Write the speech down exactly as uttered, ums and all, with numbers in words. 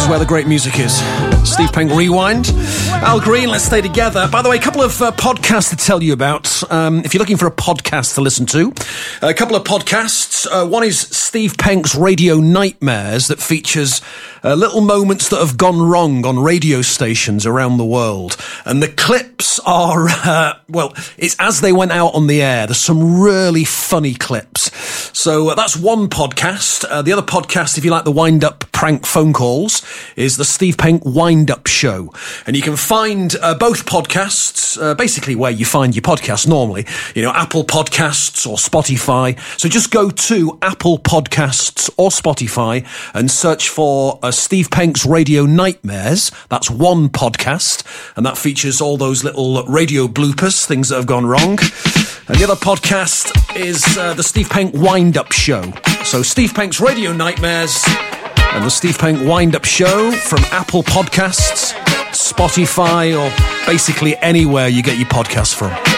is where the great music is. Steve Penk Rewind. Al Green, Let's Stay Together. By the way, a couple of uh, podcasts to tell you about. Um, if you're looking for a podcast to listen to, a couple of podcasts. Uh, one is Steve Penk's Radio Nightmares, that features uh, little moments that have gone wrong on radio stations around the world. And the clips are, uh, well, it's as they went out on the air. There's some really funny clips. So uh, that's one podcast. Uh, the other podcast, if you like the wind-up prank phone calls, is the Steve Penk Wind-Up Show. And you can find uh, both podcasts, uh, basically where you find your podcasts normally, you know, Apple Podcasts or Spotify. So just go to Apple Podcasts or Spotify and search for uh, Steve Penk's Radio Nightmares. That's one podcast, and that features all those little radio bloopers, things that have gone wrong. And the other podcast is uh, the Steve Penk Wind-Up Show. So Steve Penk's Radio Nightmares and the Steve Penk Wind-Up Show from Apple Podcasts, Spotify, or basically anywhere you get your podcasts from.